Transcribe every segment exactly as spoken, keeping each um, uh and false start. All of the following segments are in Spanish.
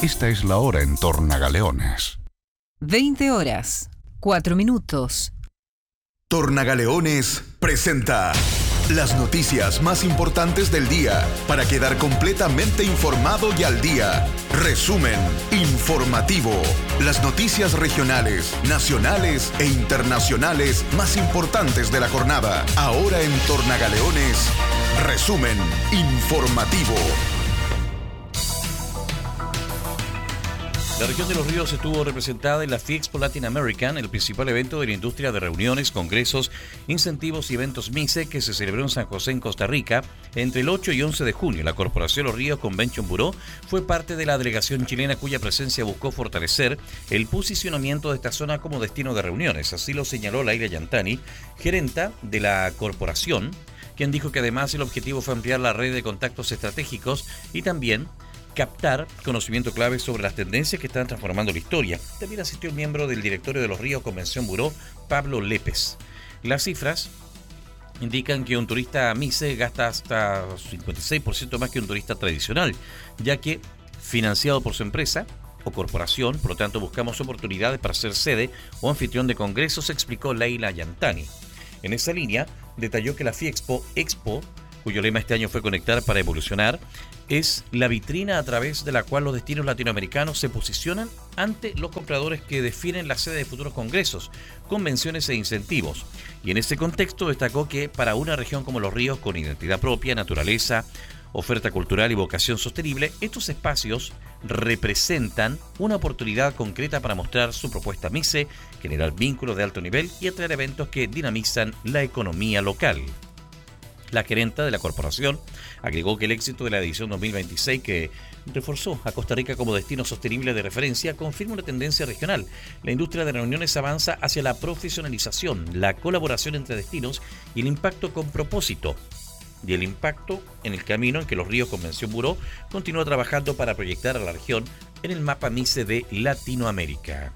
Esta es la hora en Tornagaleones. veinte horas, cuatro minutos. Tornagaleones presenta las noticias más importantes del día para quedar completamente informado y al día. Resumen informativo. Las noticias regionales, nacionales e internacionales más importantes de la jornada. Ahora en Tornagaleones, resumen informativo. La región de Los Ríos estuvo representada en la FIEXPO Latin American, el principal evento de la industria de reuniones, congresos, incentivos y eventos MICE que se celebró en San José, en Costa Rica, entre el ocho y once de junio. La Corporación Los Ríos Convention Bureau fue parte de la delegación chilena cuya presencia buscó fortalecer el posicionamiento de esta zona como destino de reuniones. Así lo señaló Laila Yantani, gerenta de la corporación, quien dijo que además el objetivo fue ampliar la red de contactos estratégicos y también captar conocimiento clave sobre las tendencias que están transformando la historia. También asistió el miembro del directorio de Los Ríos Convención Bureau, Pablo Lépez. Las cifras indican que un turista MICE gasta hasta cincuenta y seis por ciento más que un turista tradicional, ya que financiado por su empresa o corporación, por lo tanto buscamos oportunidades para ser sede o anfitrión de congresos, explicó Leila Yantani. En esa línea, detalló que la FIEXPO Expo, cuyo lema este año fue Conectar para Evolucionar, es la vitrina a través de la cual los destinos latinoamericanos se posicionan ante los compradores que definen la sede de futuros congresos, convenciones e incentivos. Y en ese contexto destacó que para una región como Los Ríos, con identidad propia, naturaleza, oferta cultural y vocación sostenible, estos espacios representan una oportunidad concreta para mostrar su propuesta MICE, generar vínculos de alto nivel y atraer eventos que dinamizan la economía local. La gerenta de la corporación agregó que el éxito de la edición dos mil veintiséis, que reforzó a Costa Rica como destino sostenible de referencia, confirma una tendencia regional. La industria de reuniones avanza hacia la profesionalización, la colaboración entre destinos y el impacto con propósito. Y el impacto en el camino en que Los Ríos Convención Bureau continúa trabajando para proyectar a la región en el mapa MICE de Latinoamérica.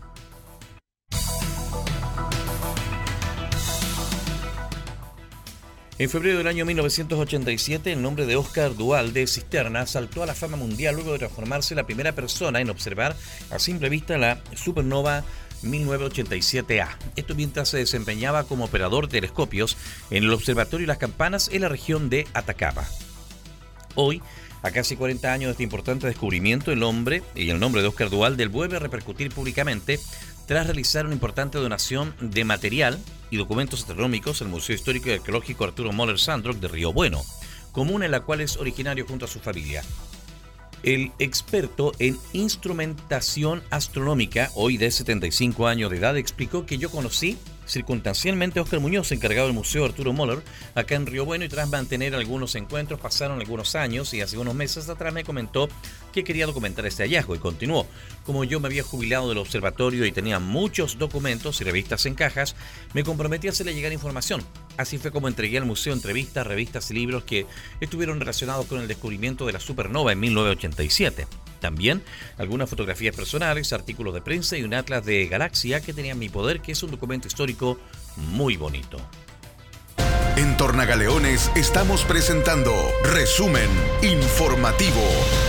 En febrero del año mil novecientos ochenta y siete, el nombre de Oscar Duhalde Cisterna saltó a la fama mundial luego de transformarse en la primera persona en observar a simple vista la supernova mil novecientos ochenta y siete A. Esto mientras se desempeñaba como operador de telescopios en el Observatorio Las Campanas en la región de Atacama. Hoy, a casi cuarenta años de este importante descubrimiento, el nombre y el nombre de Oscar Duhalde vuelve a repercutir públicamente tras realizar una importante donación de material y documentos astronómicos al Museo Histórico y Arqueológico Arturo Moller Sandrock de Río Bueno, comuna en la cual es originario junto a su familia. El experto en instrumentación astronómica, hoy de setenta y cinco años de edad, explicó que yo conocí circunstancialmente a Óscar Muñoz, encargado del Museo Arturo Moller, acá en Río Bueno, y tras mantener algunos encuentros pasaron algunos años y hace unos meses atrás me comentó que quería documentar este hallazgo y continuó. Como yo me había jubilado del observatorio y tenía muchos documentos y revistas en cajas, me comprometí a hacerle llegar información. Así fue como entregué al museo entrevistas, revistas y libros que estuvieron relacionados con el descubrimiento de la supernova en mil novecientos ochenta y siete. También algunas fotografías personales, artículos de prensa y un atlas de galaxia que tenía en mi poder, que es un documento histórico muy bonito. En Tornagaleones estamos presentando Resumen Informativo.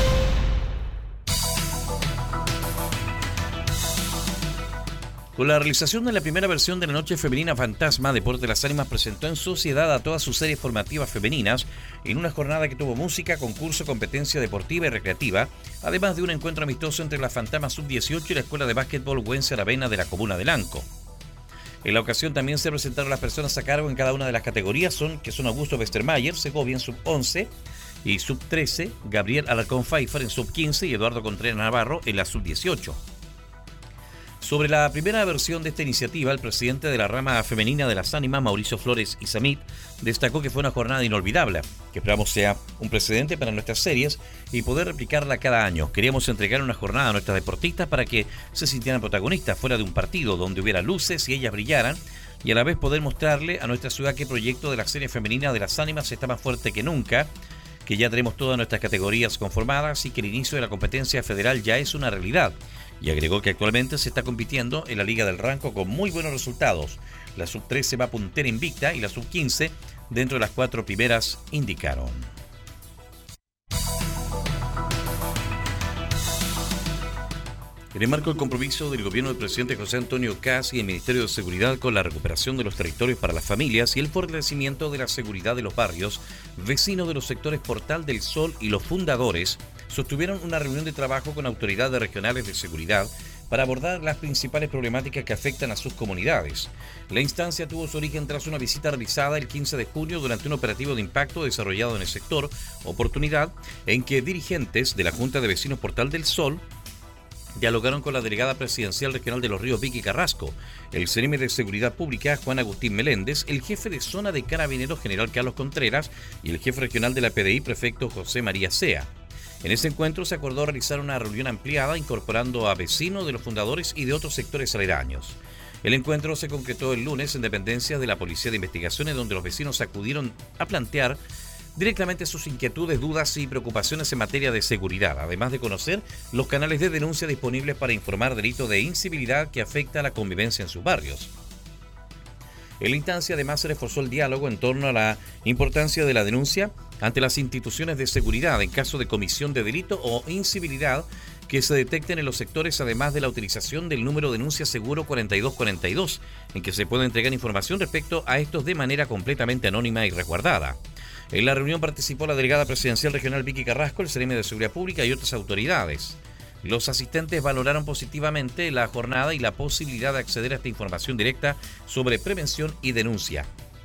Con la realización de la primera versión de la Noche Femenina Fantasma, Deporte de las Ánimas presentó en sociedad a todas sus series formativas femeninas en una jornada que tuvo música, concurso, competencia deportiva y recreativa, además de un encuentro amistoso entre la Fantasma sub dieciocho y la Escuela de Básquetbol Güense Aravena de la comuna de Lanco. En la ocasión también se presentaron las personas a cargo en cada una de las categorías, son, que son Augusto Westermayer, Segovia en sub once y sub trece, Gabriel Alarcón Pfeiffer en sub quince y Eduardo Contreras Navarro en la sub dieciocho. Sobre la primera versión de esta iniciativa, el presidente de la rama femenina de las ánimas, Mauricio Flores Isamit, destacó que fue una jornada inolvidable, que esperamos sea un precedente para nuestras series y poder replicarla cada año. Queríamos entregar una jornada a nuestras deportistas para que se sintieran protagonistas fuera de un partido donde hubiera luces y ellas brillaran, y a la vez poder mostrarle a nuestra ciudad que el proyecto de la serie femenina de las ánimas está más fuerte que nunca, que ya tenemos todas nuestras categorías conformadas y que el inicio de la competencia federal ya es una realidad. Y agregó que actualmente se está compitiendo en la Liga del Ranco con muy buenos resultados. La sub trece va puntera invicta y la sub quince dentro de las cuatro primeras, indicaron. En el marco del compromiso del gobierno del presidente José Antonio Kast y el Ministerio de Seguridad con la recuperación de los territorios para las familias y el fortalecimiento de la seguridad de los barrios, vecinos de los sectores Portal del Sol y los fundadores sostuvieron una reunión de trabajo con autoridades regionales de seguridad para abordar las principales problemáticas que afectan a sus comunidades. La instancia tuvo su origen tras una visita realizada el quince de junio durante un operativo de impacto desarrollado en el sector Oportunidad, en que dirigentes de la Junta de Vecinos Portal del Sol dialogaron con la delegada presidencial regional de Los Ríos, Vicky Carrasco, el C N M de Seguridad Pública, Juan Agustín Meléndez, el jefe de zona de Carabineros, general Carlos Contreras, y el jefe regional de la P D I, prefecto José María Sea. En ese encuentro se acordó realizar una reunión ampliada incorporando a vecinos de los fundadores y de otros sectores aledaños. El encuentro se concretó el lunes en dependencias de la Policía de Investigaciones, donde los vecinos acudieron a plantear directamente sus inquietudes, dudas y preocupaciones en materia de seguridad, además de conocer los canales de denuncia disponibles para informar delitos de incivilidad que afecta a la convivencia en sus barrios. En la instancia además se reforzó el diálogo en torno a la importancia de la denuncia ante las instituciones de seguridad en caso de comisión de delito o incivilidad que se detecten en los sectores, además de la utilización del número de denuncia seguro cuarenta y dos cuarenta y dos, en que se puede entregar información respecto a estos de manera completamente anónima y resguardada. En la reunión participó la delegada presidencial regional Vicky Carrasco, el C N M de Seguridad Pública y otras autoridades. Los asistentes valoraron positivamente la jornada y la posibilidad de acceder a esta información directa sobre prevención y denuncia.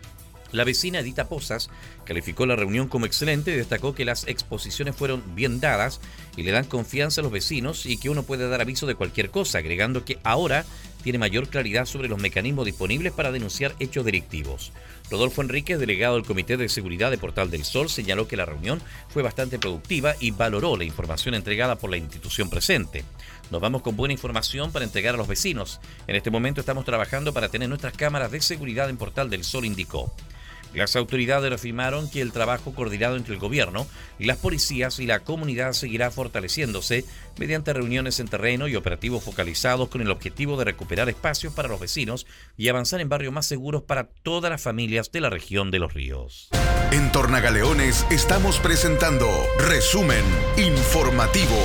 La vecina Edita Pozas calificó la reunión como excelente y destacó que las exposiciones fueron bien dadas y le dan confianza a los vecinos y que uno puede dar aviso de cualquier cosa, agregando que ahora tiene mayor claridad sobre los mecanismos disponibles para denunciar hechos delictivos. Rodolfo Enríquez, delegado del Comité de Seguridad de Portal del Sol, señaló que la reunión fue bastante productiva y valoró la información entregada por la institución presente. Nos vamos con buena información para entregar a los vecinos. En este momento estamos trabajando para tener nuestras cámaras de seguridad en Portal del Sol, indicó. Las autoridades afirmaron que el trabajo coordinado entre el gobierno, las policías y la comunidad seguirá fortaleciéndose mediante reuniones en terreno y operativos focalizados con el objetivo de recuperar espacios para los vecinos y avanzar en barrios más seguros para todas las familias de la región de Los Ríos. En Tornagaleones estamos presentando Resumen Informativo.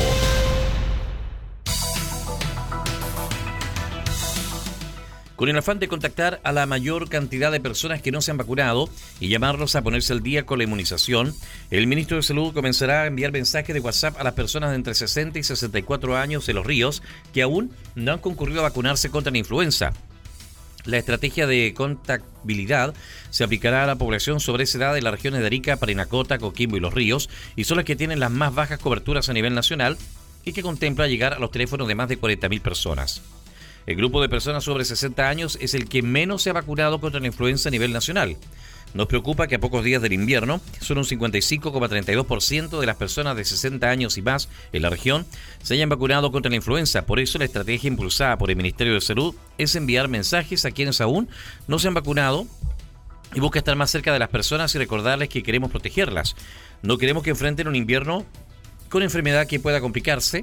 Con el afán de contactar a la mayor cantidad de personas que no se han vacunado y llamarlos a ponerse al día con la inmunización, el ministro de Salud comenzará a enviar mensajes de WhatsApp a las personas de entre sesenta y sesenta y cuatro años de Los Ríos que aún no han concurrido a vacunarse contra la influenza. La estrategia de contactabilidad se aplicará a la población sobre esa edad de las regiones de Arica, Parinacota, Coquimbo y Los Ríos, y son las que tienen las más bajas coberturas a nivel nacional y que contempla llegar a los teléfonos de más de cuarenta mil personas. El grupo de personas sobre sesenta años es el que menos se ha vacunado contra la influenza a nivel nacional. Nos preocupa que a pocos días del invierno, solo un cincuenta y cinco coma treinta y dos por ciento de las personas de sesenta años y más en la región se hayan vacunado contra la influenza. Por eso la estrategia impulsada por el Ministerio de Salud es enviar mensajes a quienes aún no se han vacunado y busca estar más cerca de las personas y recordarles que queremos protegerlas. No queremos que enfrenten un invierno con enfermedad que pueda complicarse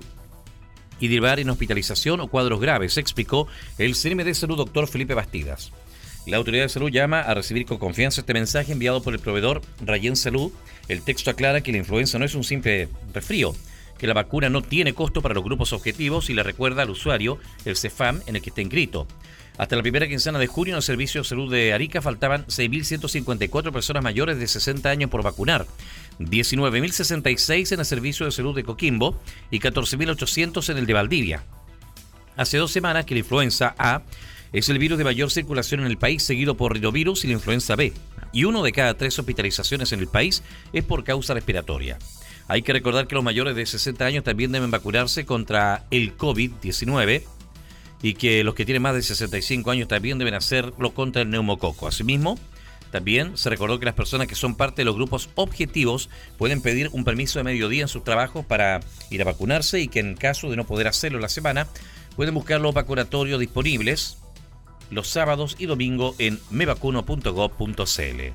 y derivar en hospitalización o cuadros graves, explicó el C N M de Salud, doctor Felipe Bastidas. La autoridad de salud llama a recibir con confianza este mensaje enviado por el proveedor Rayen Salud. El texto aclara que la influenza no es un simple resfrío, que la vacuna no tiene costo para los grupos objetivos y le recuerda al usuario el CEFAM en el que está inscrito. Hasta la primera quincena de junio en el Servicio de Salud de Arica faltaban seis mil ciento cincuenta y cuatro personas mayores de sesenta años por vacunar, diecinueve mil sesenta y seis en el Servicio de Salud de Coquimbo y catorce mil ochocientos en el de Valdivia. Hace dos semanas que la influenza A es el virus de mayor circulación en el país, seguido por rinovirus y la influenza B, y uno de cada tres hospitalizaciones en el país es por causa respiratoria. Hay que recordar que los mayores de sesenta años también deben vacunarse contra el COVID diecinueve y que los que tienen más de sesenta y cinco años también deben hacerlo contra el neumococo. Asimismo, también se recordó que las personas que son parte de los grupos objetivos pueden pedir un permiso de mediodía en sus trabajos para ir a vacunarse y que en caso de no poder hacerlo en la semana, pueden buscar los vacunatorios disponibles los sábados y domingos en mevacuno punto gob punto cl.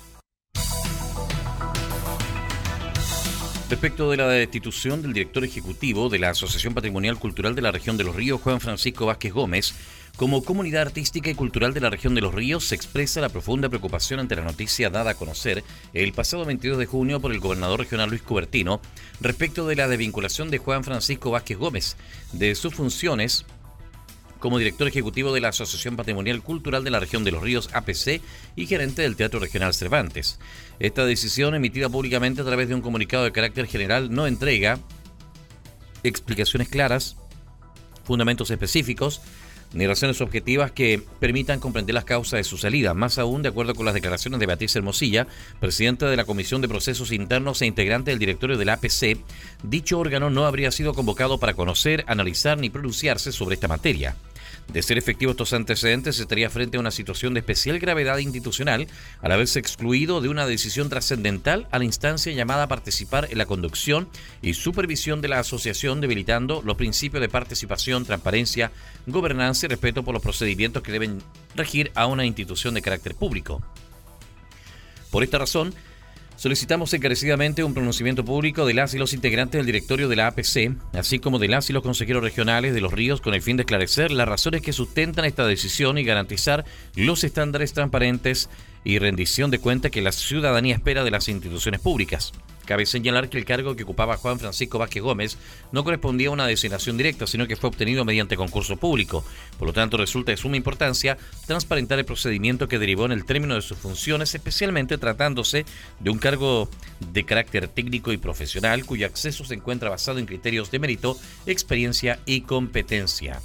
Respecto de la destitución del director ejecutivo de la Asociación Patrimonial Cultural de la Región de Los Ríos, Juan Francisco Vázquez Gómez, Como comunidad artística y cultural de la región de Los Ríos, se expresa la profunda preocupación ante la noticia dada a conocer el pasado veintidós de junio por el gobernador regional Luis Cubertino respecto de la desvinculación de Juan Francisco Vázquez Gómez de sus funciones como director ejecutivo de la Asociación Patrimonial Cultural de la Región de Los Ríos, A P C, y gerente del Teatro Regional Cervantes. Esta decisión, emitida públicamente a través de un comunicado de carácter general, no entrega explicaciones claras, fundamentos específicos, ni razones objetivas que permitan comprender las causas de su salida. Más aún, de acuerdo con las declaraciones de Beatriz Hermosilla, presidenta de la Comisión de Procesos Internos e integrante del directorio del A P C, dicho órgano no habría sido convocado para conocer, analizar ni pronunciarse sobre esta materia. De ser efectivos estos antecedentes, se estaría frente a una situación de especial gravedad institucional al haberse excluido de una decisión trascendental a la instancia llamada a participar en la conducción y supervisión de la asociación, debilitando los principios de participación, transparencia, gobernanza y respeto por los procedimientos que deben regir a una institución de carácter público. Por esta razón, solicitamos encarecidamente un pronunciamiento público de las y los integrantes del directorio de la A P C, así como de las y los consejeros regionales de Los Ríos, con el fin de esclarecer las razones que sustentan esta decisión y garantizar los estándares transparentes y rendición de cuenta que la ciudadanía espera de las instituciones públicas. Cabe señalar que el cargo que ocupaba Juan Francisco Vázquez Gómez no correspondía a una designación directa, sino que fue obtenido mediante concurso público. Por lo tanto, resulta de suma importancia transparentar el procedimiento que derivó en el término de sus funciones, especialmente tratándose de un cargo de carácter técnico y profesional, cuyo acceso se encuentra basado en criterios de mérito, experiencia y competencia.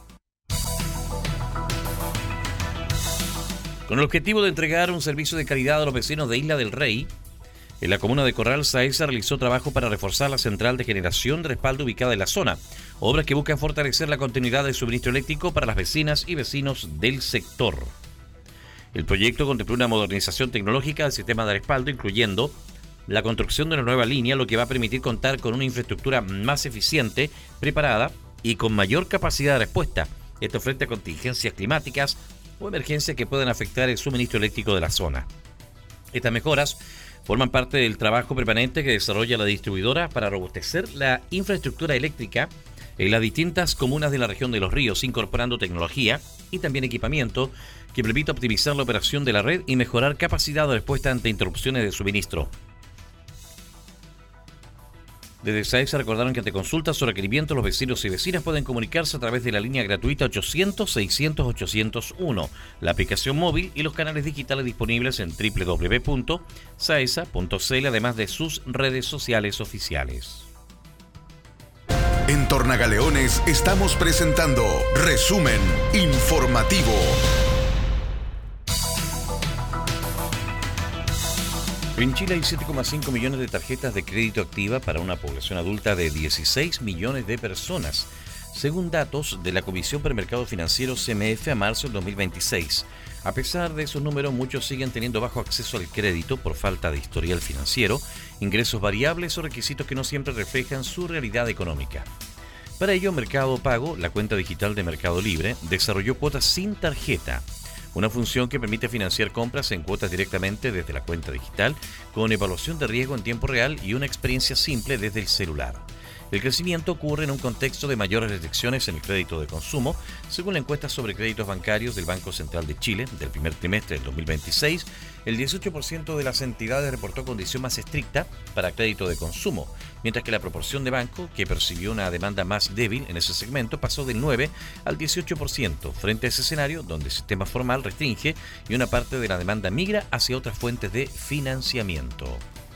Con el objetivo de entregar un servicio de calidad a los vecinos de Isla del Rey, en la comuna de Corral, SAESA realizó trabajo para reforzar la central de generación de respaldo ubicada en la zona, obras que buscan fortalecer la continuidad del suministro eléctrico para las vecinas y vecinos del sector. El proyecto contempló una modernización tecnológica del sistema de respaldo, incluyendo la construcción de una nueva línea, lo que va a permitir contar con una infraestructura más eficiente, preparada y con mayor capacidad de respuesta, esto frente a contingencias climáticas o emergencias que puedan afectar el suministro eléctrico de la zona. Estas mejoras forman parte del trabajo permanente que desarrolla la distribuidora para robustecer la infraestructura eléctrica en las distintas comunas de la región de Los Ríos, incorporando tecnología y también equipamiento que permita optimizar la operación de la red y mejorar capacidad de respuesta ante interrupciones de suministro. Desde SAESA recordaron que ante consultas o requerimientos, los vecinos y vecinas pueden comunicarse a través de la línea gratuita ochocientos, seiscientos, ochocientos uno, la aplicación móvil y los canales digitales disponibles en doble u doble u doble u punto saesa punto c l, además de sus redes sociales oficiales. En Tornagaleones estamos presentando Resumen Informativo. En Chile hay siete coma cinco millones de tarjetas de crédito activa para una población adulta de dieciséis millones de personas, según datos de la Comisión para el Mercado Financiero C M F a marzo del dos mil veintiséis. A pesar de esos números, muchos siguen teniendo bajo acceso al crédito por falta de historial financiero, ingresos variables o requisitos que no siempre reflejan su realidad económica. Para ello, Mercado Pago, la cuenta digital de Mercado Libre, desarrolló cuotas sin tarjeta, una función que permite financiar compras en cuotas directamente desde la cuenta digital, con evaluación de riesgo en tiempo real y una experiencia simple desde el celular. El crecimiento ocurre en un contexto de mayores restricciones en el crédito de consumo. Según la encuesta sobre créditos bancarios del Banco Central de Chile del primer trimestre del dos mil veintiséis, el dieciocho por ciento de las entidades reportó condición más estricta para crédito de consumo, mientras que la proporción de bancos que percibió una demanda más débil en ese segmento pasó del nueve al dieciocho por ciento, frente a ese escenario donde el sistema formal restringe y una parte de la demanda migra hacia otras fuentes de financiamiento.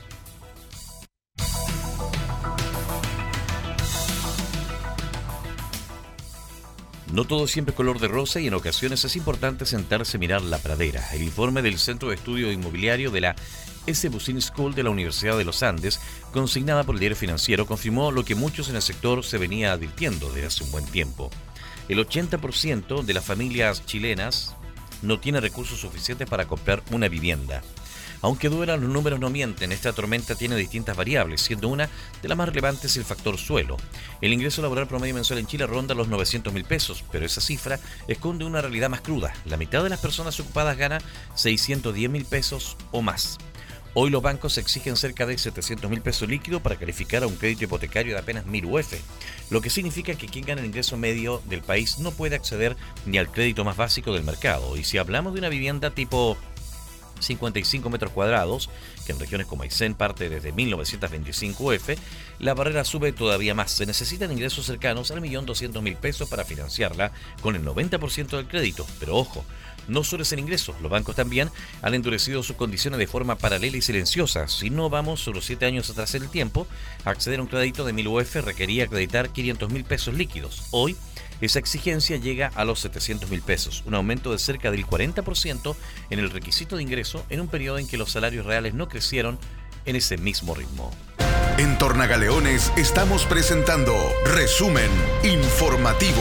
No todo siempre es color de rosa y en ocasiones es importante sentarse a mirar la pradera. El informe del Centro de Estudio Inmobiliario de la S. Business School de la Universidad de los Andes, consignada por el Diario Financiero, confirmó lo que muchos en el sector se venía advirtiendo desde hace un buen tiempo. El ochenta por ciento de las familias chilenas no tiene recursos suficientes para comprar una vivienda. Aunque duelan, los números no mienten. Esta tormenta tiene distintas variables, siendo una de las más relevantes el factor suelo. El ingreso laboral promedio mensual en Chile ronda los novecientos mil pesos, pero esa cifra esconde una realidad más cruda. La mitad de las personas ocupadas gana seiscientos diez mil pesos o más. Hoy los bancos exigen cerca de setecientos mil pesos líquidos para calificar a un crédito hipotecario de apenas mil U F, lo que significa que quien gana el ingreso medio del país no puede acceder ni al crédito más básico del mercado. Y si hablamos de una vivienda tipo cincuenta y cinco metros cuadrados, que en regiones como Aysén parte desde mil novecientos veinticinco U F, la barrera sube todavía más. Se necesitan ingresos cercanos al millón doscientos mil pesos para financiarla con el noventa por ciento del crédito. Pero ojo, no solo es el ingreso, los bancos también han endurecido sus condiciones de forma paralela y silenciosa. Si no vamos solo siete años atrás en el tiempo, acceder a un crédito de mil U F requería acreditar quinientos mil pesos líquidos. Hoy, esa exigencia llega a los setecientos mil pesos, un aumento de cerca del cuarenta por ciento en el requisito de ingreso en un periodo en que los salarios reales no crecieron en ese mismo ritmo. En Tornagaleones estamos presentando Resumen Informativo.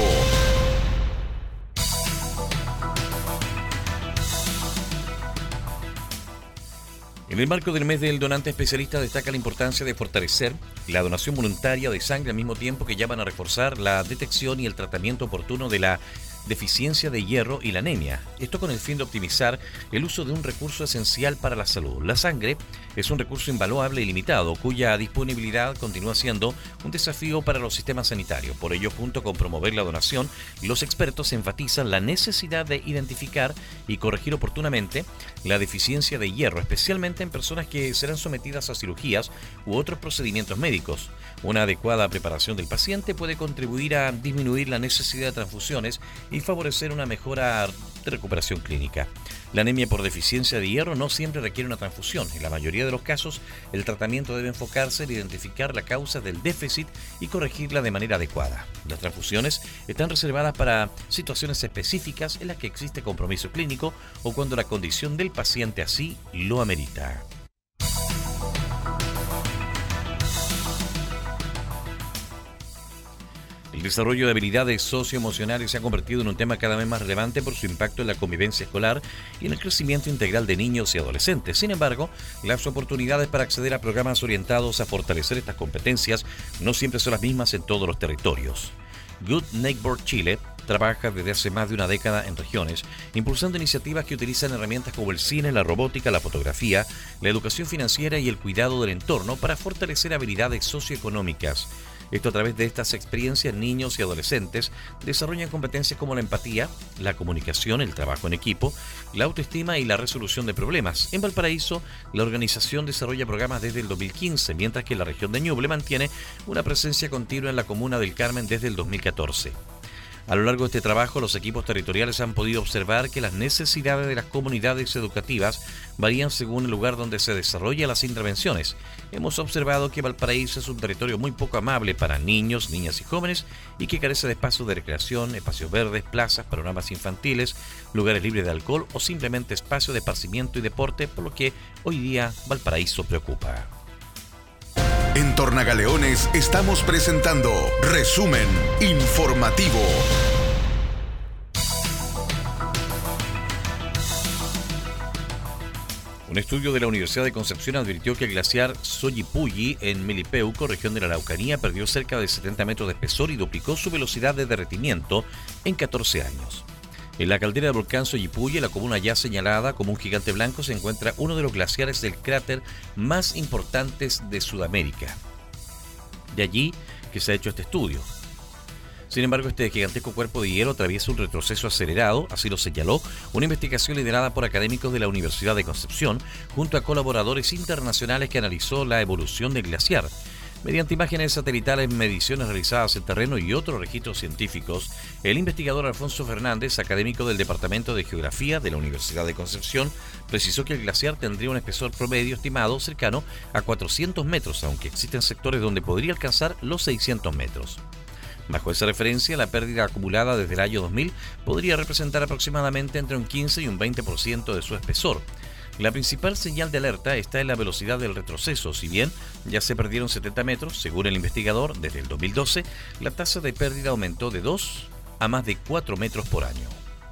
En el marco del mes del donante especialista destaca la importancia de fortalecer la donación voluntaria de sangre al mismo tiempo que llaman a reforzar la detección y el tratamiento oportuno de la deficiencia de hierro y la anemia. Esto con el fin de optimizar el uso de un recurso esencial para la salud. La sangre es un recurso invaluable y limitado, cuya disponibilidad continúa siendo un desafío para los sistemas sanitarios. Por ello, junto con promover la donación, los expertos enfatizan la necesidad de identificar y corregir oportunamente la deficiencia de hierro, especialmente en personas que serán sometidas a cirugías u otros procedimientos médicos. Una adecuada preparación del paciente puede contribuir a disminuir la necesidad de transfusiones y favorecer una mejora de recuperación clínica. La anemia por deficiencia de hierro no siempre requiere una transfusión. En la mayoría de los casos, el tratamiento debe enfocarse en identificar la causa del déficit y corregirla de manera adecuada. Las transfusiones están reservadas para situaciones específicas en las que existe compromiso clínico o cuando la condición del paciente así lo amerita. El desarrollo de habilidades socioemocionales se ha convertido en un tema cada vez más relevante por su impacto en la convivencia escolar y en el crecimiento integral de niños y adolescentes. Sin embargo, las oportunidades para acceder a programas orientados a fortalecer estas competencias no siempre son las mismas en todos los territorios. Good Neighbor Chile trabaja desde hace más de una década en regiones, impulsando iniciativas que utilizan herramientas como el cine, la robótica, la fotografía, la educación financiera y el cuidado del entorno para fortalecer habilidades socioeconómicas. Esto a través de estas experiencias, niños y adolescentes desarrollan competencias como la empatía, la comunicación, el trabajo en equipo, la autoestima y la resolución de problemas. En Valparaíso, la organización desarrolla programas desde el dos mil quince, mientras que la región de Ñuble mantiene una presencia continua en la comuna del Carmen desde el dos mil catorce. A lo largo de este trabajo, los equipos territoriales han podido observar que las necesidades de las comunidades educativas varían según el lugar donde se desarrollan las intervenciones. Hemos observado que Valparaíso es un territorio muy poco amable para niños, niñas y jóvenes y que carece de espacios de recreación, espacios verdes, plazas, panoramas infantiles, lugares libres de alcohol o simplemente espacios de esparcimiento y deporte, por lo que hoy día Valparaíso preocupa. En Tornagaleones estamos presentando Resumen Informativo. Un estudio de la Universidad de Concepción advirtió que el glaciar Soyipulli en Melipeuco, región de la Araucanía, perdió cerca de setenta metros de espesor y duplicó su velocidad de derretimiento en catorce años. En la caldera del volcán Soyipulli, la comuna ya señalada como un gigante blanco, se encuentra uno de los glaciares del cráter más importantes de Sudamérica. De allí que se ha hecho este estudio. Sin embargo, este gigantesco cuerpo de hielo atraviesa un retroceso acelerado, así lo señaló una investigación liderada por académicos de la Universidad de Concepción, junto a colaboradores internacionales que analizó la evolución del glaciar. Mediante imágenes satelitales, mediciones realizadas en terreno y otros registros científicos, el investigador Alfonso Fernández, académico del Departamento de Geografía de la Universidad de Concepción, precisó que el glaciar tendría un espesor promedio estimado cercano a cuatrocientos metros, aunque existen sectores donde podría alcanzar los seiscientos metros. Bajo esa referencia, la pérdida acumulada desde el año dos mil podría representar aproximadamente entre un quince y un veinte por ciento de su espesor. La principal señal de alerta está en la velocidad del retroceso. Si bien ya se perdieron setenta metros, según el investigador, desde el dos mil doce, la tasa de pérdida aumentó de dos a más de cuatro metros por año.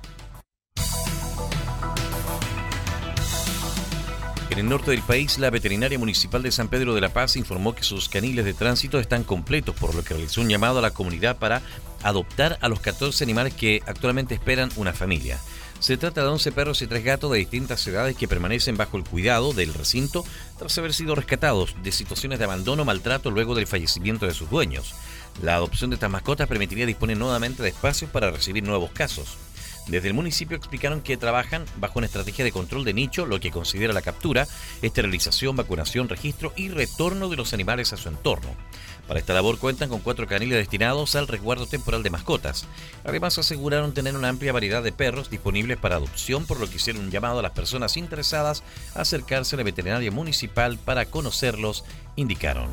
En el norte del país, la veterinaria municipal de San Pedro de la Paz informó que sus caniles de tránsito están completos, por lo que realizó un llamado a la comunidad para adoptar a los catorce animales que actualmente esperan una familia. Se trata de once perros y tres gatos de distintas edades que permanecen bajo el cuidado del recinto tras haber sido rescatados de situaciones de abandono o maltrato luego del fallecimiento de sus dueños. La adopción de estas mascotas permitiría disponer nuevamente de espacios para recibir nuevos casos. Desde el municipio explicaron que trabajan bajo una estrategia de control de nicho, lo que considera la captura, esterilización, vacunación, registro y retorno de los animales a su entorno. Para esta labor cuentan con cuatro caniles destinados al resguardo temporal de mascotas. Además aseguraron tener una amplia variedad de perros disponibles para adopción, por lo que hicieron un llamado a las personas interesadas a acercarse a la veterinaria municipal para conocerlos, indicaron.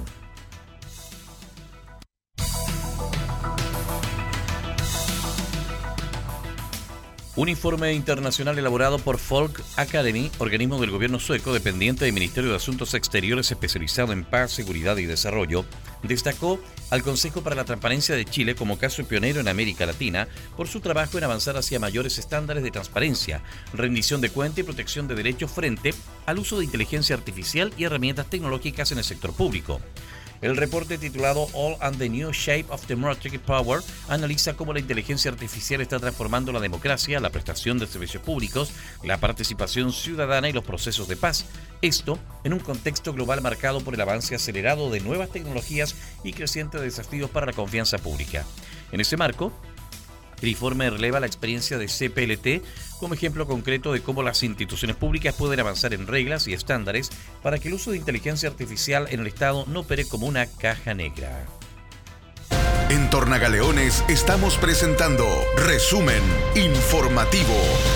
Un informe internacional elaborado por Folk Academy, organismo del gobierno sueco dependiente del Ministerio de Asuntos Exteriores especializado en paz, seguridad y desarrollo, destacó al Consejo para la Transparencia de Chile como caso pionero en América Latina por su trabajo en avanzar hacia mayores estándares de transparencia, rendición de cuenta y protección de derechos frente al uso de inteligencia artificial y herramientas tecnológicas en el sector público. El reporte titulado All and the New Shape of Democratic Power analiza cómo la inteligencia artificial está transformando la democracia, la prestación de servicios públicos, la participación ciudadana y los procesos de paz. Esto en un contexto global marcado por el avance acelerado de nuevas tecnologías y crecientes desafíos para la confianza pública. En ese marco, el informe releva la experiencia de C P L T como ejemplo concreto de cómo las instituciones públicas pueden avanzar en reglas y estándares para que el uso de inteligencia artificial en el Estado no opere como una caja negra. En Tornagaleones estamos presentando Resumen Informativo.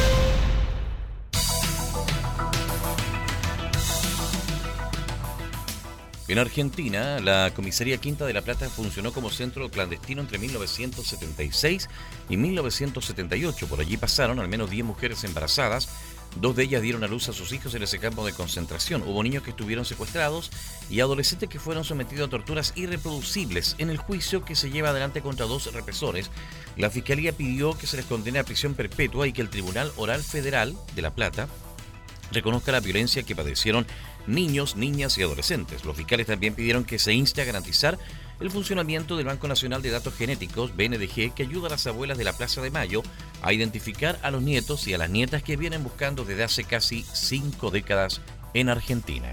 En Argentina, la comisaría Quinta de la Plata funcionó como centro clandestino entre mil novecientos setenta y seis y mil novecientos setenta y ocho. Por allí pasaron al menos diez mujeres embarazadas. Dos de ellas dieron a luz a sus hijos en ese campo de concentración. Hubo niños que estuvieron secuestrados y adolescentes que fueron sometidos a torturas irreproducibles. En el juicio que se lleva adelante contra dos represores, la Fiscalía pidió que se les condene a prisión perpetua y que el Tribunal Oral Federal de La Plata reconozca la violencia que padecieron niños, niñas y adolescentes. Los fiscales también pidieron que se inste a garantizar el funcionamiento del Banco Nacional de Datos Genéticos, B N D G, que ayuda a las abuelas de la Plaza de Mayo a identificar a los nietos y a las nietas que vienen buscando desde hace casi cinco décadas en Argentina.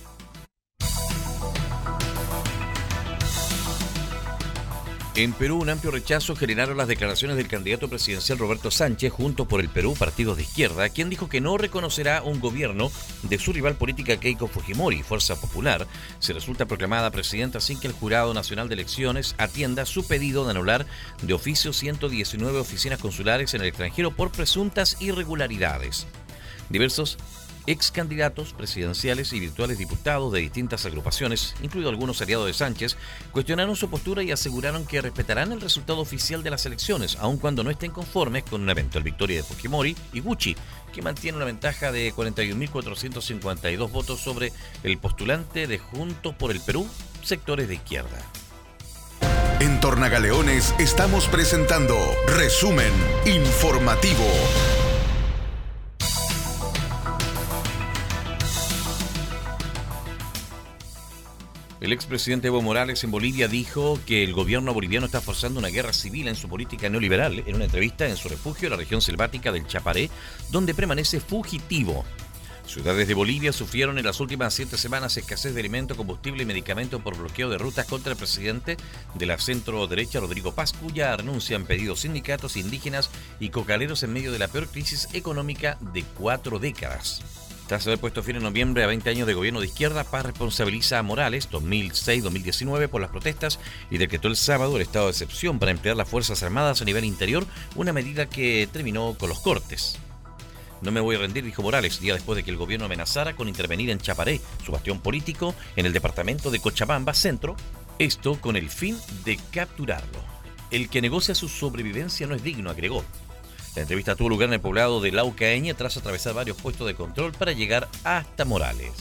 En Perú, un amplio rechazo generaron las declaraciones del candidato presidencial Roberto Sánchez, Juntos por el Perú, partidos de izquierda, quien dijo que no reconocerá un gobierno de su rival política Keiko Fujimori, Fuerza Popular, si resulta proclamada presidenta sin que el Jurado Nacional de Elecciones atienda su pedido de anular de oficio ciento diecinueve oficinas consulares en el extranjero por presuntas irregularidades. Diversos ex candidatos presidenciales y virtuales diputados de distintas agrupaciones, incluidos algunos aliados de Sánchez, cuestionaron su postura y aseguraron que respetarán el resultado oficial de las elecciones, aun cuando no estén conformes con una eventual victoria de Fujimori y Gucci, que mantiene una ventaja de cuarenta y un mil cuatrocientos cincuenta y dos votos sobre el postulante de Juntos por el Perú, sectores de izquierda. En Tornagaleones estamos presentando Resumen Informativo. El expresidente Evo Morales en Bolivia dijo que el gobierno boliviano está forzando una guerra civil en su política neoliberal en una entrevista en su refugio en la región selvática del Chaparé, donde permanece fugitivo. Ciudades de Bolivia sufrieron en las últimas siete semanas escasez de alimento, combustible y medicamentos por bloqueo de rutas contra el presidente de la centro-derecha, Rodrigo Paz, cuya renuncia han pedido sindicatos, indígenas y cocaleros en medio de la peor crisis económica de cuatro décadas. Tras haber puesto fin en noviembre a veinte años de gobierno de izquierda, Paz responsabiliza a Morales, dos mil seis a dos mil diecinueve, por las protestas y decretó el sábado el estado de excepción para emplear las Fuerzas Armadas a nivel interior, una medida que terminó con los cortes. No me voy a rendir, dijo Morales, día después de que el gobierno amenazara con intervenir en Chaparé, su bastión político, en el departamento de Cochabamba, centro, esto con el fin de capturarlo. El que negocia su sobrevivencia no es digno, agregó. La entrevista tuvo lugar en el poblado de Laucaeña tras atravesar varios puestos de control para llegar hasta Morales.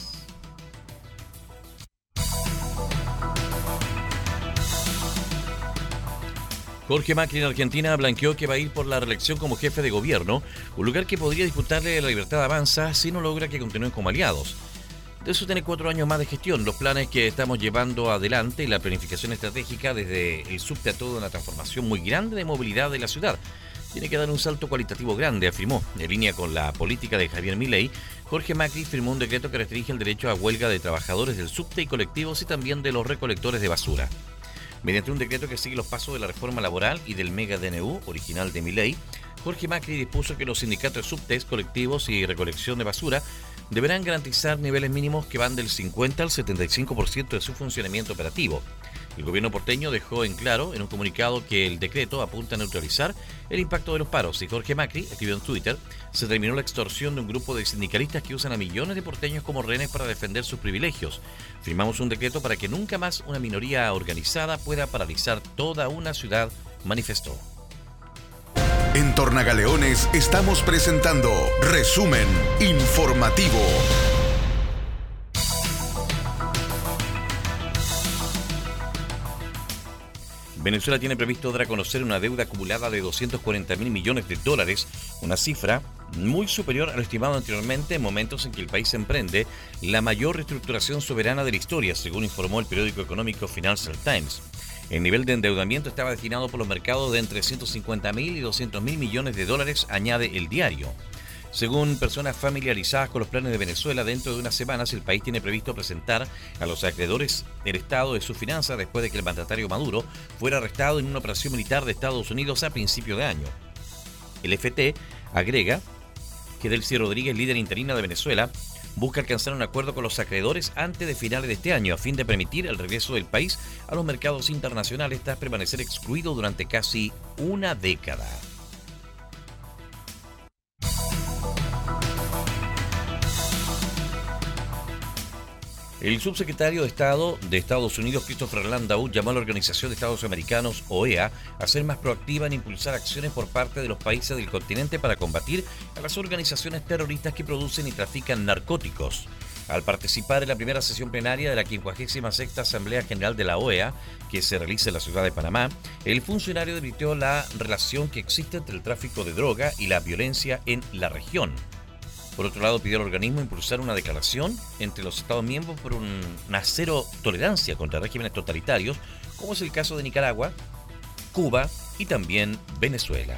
Jorge Macri en Argentina blanqueó que va a ir por la reelección como jefe de gobierno, un lugar que podría disputarle la Libertad Avanza si no logra que continúen como aliados. De eso tiene cuatro años más de gestión, los planes que estamos llevando adelante y la planificación estratégica desde el subte a toda una transformación muy grande de movilidad de la ciudad. tiene que dar un salto cualitativo grande, afirmó. En línea con la política de Javier Milei, Jorge Macri firmó un decreto que restringe el derecho a huelga de trabajadores del subte y colectivos y también de los recolectores de basura. Mediante un decreto que sigue los pasos de la reforma laboral y del mega D N U original de Milei, Jorge Macri dispuso que los sindicatos de subtes, colectivos y recolección de basura deberán garantizar niveles mínimos que van del cincuenta al setenta y cinco por ciento de su funcionamiento operativo. El gobierno porteño dejó en claro en un comunicado que el decreto apunta a neutralizar el impacto de los paros y Jorge Macri escribió en Twitter: se terminó la extorsión de un grupo de sindicalistas que usan a millones de porteños como rehenes para defender sus privilegios. Firmamos un decreto para que nunca más una minoría organizada pueda paralizar toda una ciudad, manifestó. En Tornagaleones estamos presentando Resumen Informativo. Venezuela tiene previsto dar a conocer una deuda acumulada de doscientos cuarenta mil millones de dólares, una cifra muy superior a lo estimado anteriormente en momentos en que el país emprende la mayor reestructuración soberana de la historia, según informó el periódico económico Financial Times. El nivel de endeudamiento estaba destinado por los mercados de entre ciento cincuenta mil y doscientos mil millones de dólares, añade el diario. Según personas familiarizadas con los planes de Venezuela, dentro de unas semanas el país tiene previsto presentar a los acreedores el estado de sus finanzas después de que el mandatario Maduro fuera arrestado en una operación militar de Estados Unidos a principio de año. El F T agrega que Delcy Rodríguez, líder interina de Venezuela, busca alcanzar un acuerdo con los acreedores antes de finales de este año a fin de permitir el regreso del país a los mercados internacionales tras permanecer excluido durante casi una década. El subsecretario de Estado de Estados Unidos, Christopher Landau, llamó a la Organización de Estados Americanos, O E A, a ser más proactiva en impulsar acciones por parte de los países del continente para combatir a las organizaciones terroristas que producen y trafican narcóticos. Al participar en la primera sesión plenaria de la quincuagésima sexta Asamblea General de la O E A, que se realiza en la ciudad de Panamá, el funcionario describió la relación que existe entre el tráfico de droga y la violencia en la región. Por otro lado, pidió al organismo impulsar una declaración entre los Estados miembros por un- una cero tolerancia contra regímenes totalitarios, como es el caso de Nicaragua, Cuba y también Venezuela.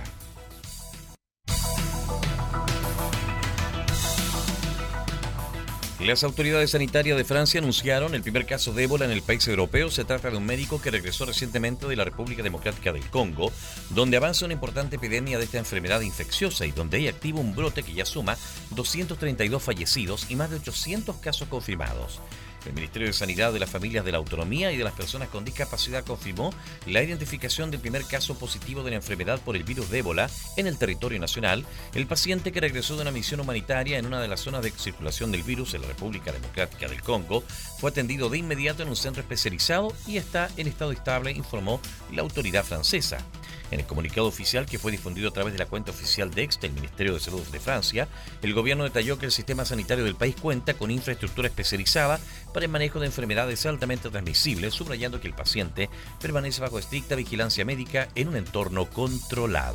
Las autoridades sanitarias de Francia anunciaron el primer caso de ébola en el país europeo. Se trata de un médico que regresó recientemente de la República Democrática del Congo, donde avanza una importante epidemia de esta enfermedad infecciosa y donde hay activo un brote que ya suma doscientos treinta y dos fallecidos y más de ochocientos casos confirmados. El Ministerio de Sanidad de las Familias de la Autonomía y de las Personas con Discapacidad confirmó la identificación del primer caso positivo de la enfermedad por el virus de ébola en el territorio nacional. El paciente, que regresó de una misión humanitaria en una de las zonas de circulación del virus en la República Democrática del Congo, fue atendido de inmediato en un centro especializado y está en estado estable, informó la autoridad francesa. En el comunicado oficial, que fue difundido a través de la cuenta oficial de X del Ministerio de Salud de Francia, el gobierno detalló que el sistema sanitario del país cuenta con infraestructura especializada para el manejo de enfermedades altamente transmisibles, subrayando que el paciente permanece bajo estricta vigilancia médica en un entorno controlado.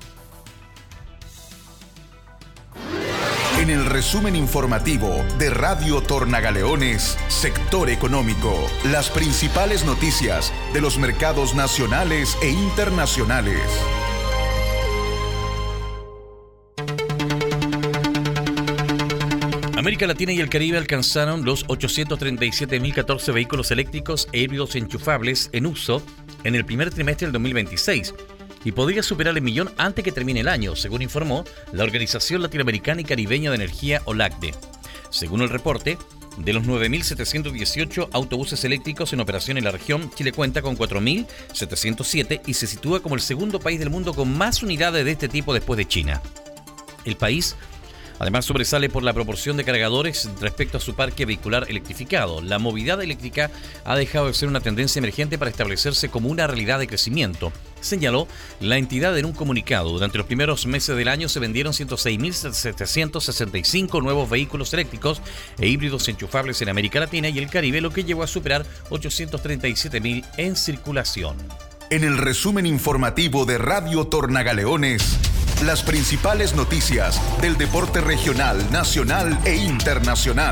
En el resumen informativo de Radio Tornagaleones, Sector Económico, las principales noticias de los mercados nacionales e internacionales. América Latina y el Caribe alcanzaron los ochocientos treinta y siete mil catorce vehículos eléctricos e híbridos enchufables en uso en el primer trimestre del dos mil veintiséis. Y podría superar el millón antes que termine el año, según informó la Organización Latinoamericana y Caribeña de Energía, OLACDE. Según el reporte, de los nueve mil setecientos dieciocho autobuses eléctricos en operación en la región, Chile cuenta con cuatro mil setecientos siete y se sitúa como el segundo país del mundo con más unidades de este tipo después de China. El país además sobresale por la proporción de cargadores respecto a su parque vehicular electrificado. La movilidad eléctrica ha dejado de ser una tendencia emergente para establecerse como una realidad de crecimiento, señaló la entidad en un comunicado. Durante los primeros meses del año se vendieron ciento seis mil setecientos sesenta y cinco nuevos vehículos eléctricos e híbridos enchufables en América Latina y el Caribe, lo que llevó a superar ochocientos treinta y siete mil en circulación. En el resumen informativo de Radio Tornagaleones, las principales noticias del deporte regional, nacional e internacional.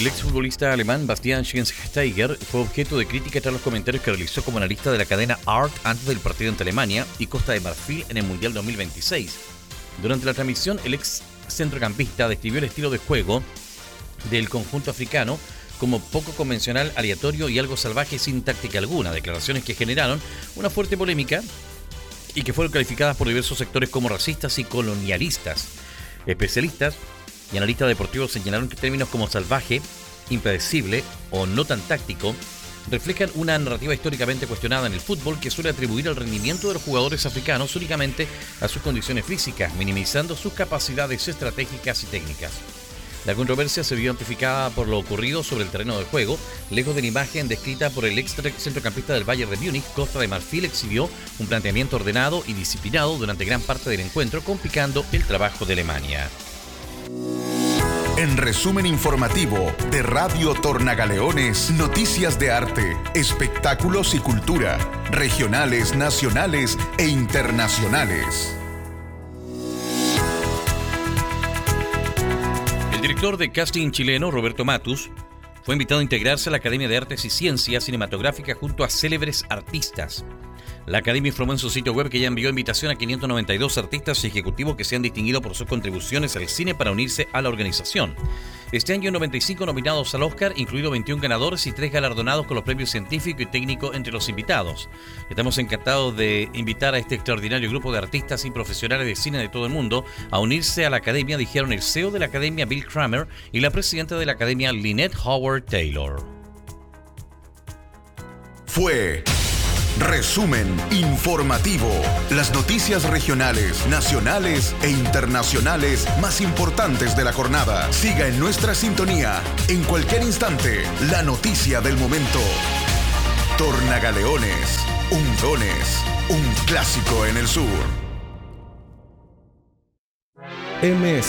El exfutbolista alemán Bastian Schweinsteiger fue objeto de crítica tras los comentarios que realizó como analista de la cadena Art antes del partido entre Alemania y Costa de Marfil en el Mundial dos mil veintiséis. Durante la transmisión, el ex centrocampista describió el estilo de juego del conjunto africano como poco convencional, aleatorio y algo salvaje sin táctica alguna, declaraciones que generaron una fuerte polémica y que fueron calificadas por diversos sectores como racistas y colonialistas. Especialistas y analistas deportivos señalaron que términos como salvaje, impredecible o no tan táctico reflejan una narrativa históricamente cuestionada en el fútbol que suele atribuir el rendimiento de los jugadores africanos únicamente a sus condiciones físicas, minimizando sus capacidades estratégicas y técnicas. La controversia se vio amplificada por lo ocurrido sobre el terreno de juego. Lejos de la imagen descrita por el ex centrocampista del Bayern de Múnich, Costa de Marfil exhibió un planteamiento ordenado y disciplinado durante gran parte del encuentro, complicando el trabajo de Alemania. En resumen informativo de Radio Tornagaleones, noticias de arte, espectáculos y cultura, regionales, nacionales e internacionales. El director de casting chileno, Roberto Matus, fue invitado a integrarse a la Academia de Artes y Ciencias Cinematográficas junto a célebres artistas. La Academia informó en su sitio web que ya envió invitación a quinientos noventa y dos artistas y ejecutivos que se han distinguido por sus contribuciones al cine para unirse a la organización. Este año, noventa y cinco nominados al Oscar, incluidos veintiún ganadores y tres galardonados con los premios científico y técnico entre los invitados. Estamos encantados de invitar a este extraordinario grupo de artistas y profesionales de cine de todo el mundo a unirse a la Academia, dijeron el C E O de la Academia, Bill Kramer, y la presidenta de la Academia, Lynette Howard Taylor. Fue Resumen Informativo. Las noticias regionales, nacionales e internacionales más importantes de la jornada. Siga en nuestra sintonía. En cualquier instante, la noticia del momento. Tornagaleones, un dones, un clásico en el sur. M S